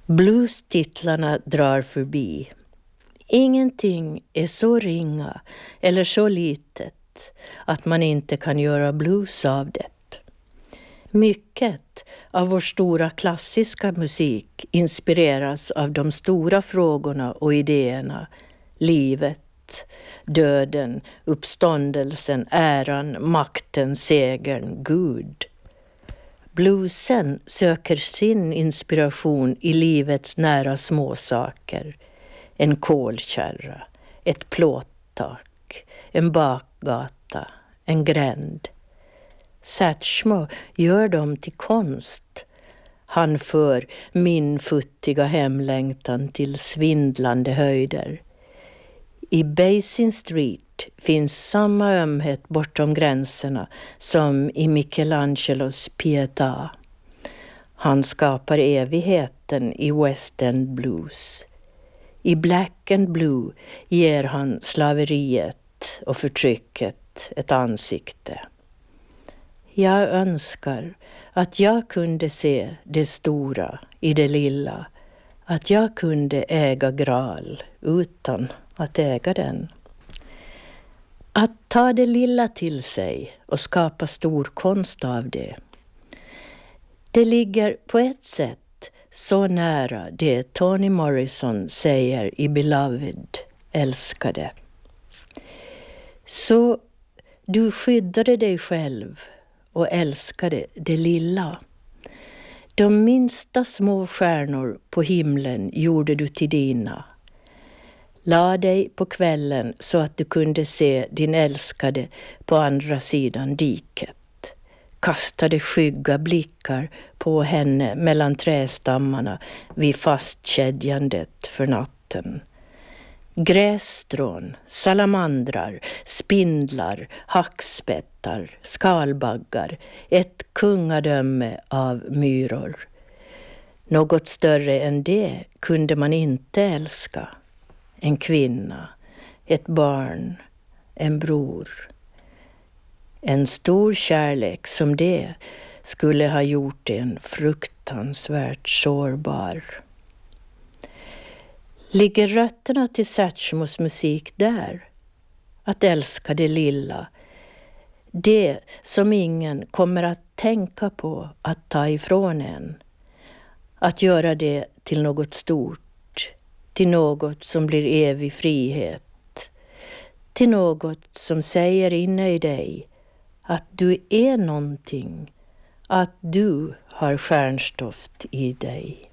Blues-titlarna drar förbi. Ingenting är så ringa eller så litet att man inte kan göra blues av det. Mycket av vår stora klassiska musik inspireras av de stora frågorna och idéerna. Livet, döden, uppståndelsen, äran, makten, segern, Gud. Bluesen söker sin inspiration i livets nära småsaker. En kolkärra, ett plåttak, en bakgata, en gränd. Satchmo gör dem till konst. Han för min futtiga hemlängtan till svindlande höjder. I Basin Street finns samma ömhet bortom gränserna som i Michelangelos Pietà. Han skapar evigheten i West End Blues. I Black and Blue ger han slaveriet och förtrycket ett ansikte. Jag önskar att jag kunde se det stora i det lilla, att jag kunde äga Graal utan att äga den. Att ta det lilla till sig och skapa stor konst av det. Det ligger på ett sätt så nära det Toni Morrison säger i Beloved, älskade. Så du skyddade dig själv och älskade det lilla. De minsta små stjärnor på himlen gjorde du till dina. La dig på kvällen så att du kunde se din älskade på andra sidan diket. Kastade skygga blickar på henne mellan trästammarna vid fastkedjandet för natten. Grässtrån, salamandrar, spindlar, hackspettar, skalbaggar, ett kungadöme av myror. Något större än det kunde man inte älska. En kvinna, ett barn, en bror. En stor kärlek som det skulle ha gjort en fruktansvärt sårbar. Ligger rötterna till Satchmos musik där? Att älska det lilla. Det som ingen kommer att tänka på att ta ifrån en. Att göra det till något stort. Till något som blir evig frihet. Till något som säger inne i dig att du är någonting. Att du har stjärnstoft i dig.